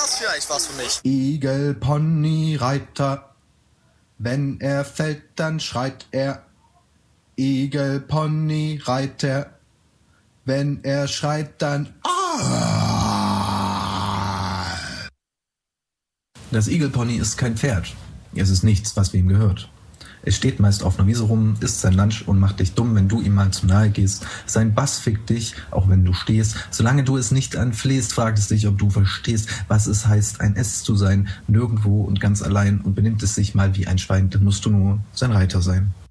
das vielleicht was für mich? Igel, Pony, Reiter. Wenn er fällt, dann schreit er. Igel, Pony, Reiter. Wenn er schreit, dann... Das Igelpony ist kein Pferd. Es ist nichts, was wem gehört. Es steht meist auf einer Wiese rum, isst sein Lunch und macht dich dumm, wenn du ihm mal zu nahe gehst. Sein Bass fickt dich, auch wenn du stehst. Solange du es nicht anflehst, fragt es dich, ob du verstehst, was es heißt, ein S zu sein, nirgendwo und ganz allein, und benimmt es sich mal wie ein Schwein, dann musst du nur sein Reiter sein.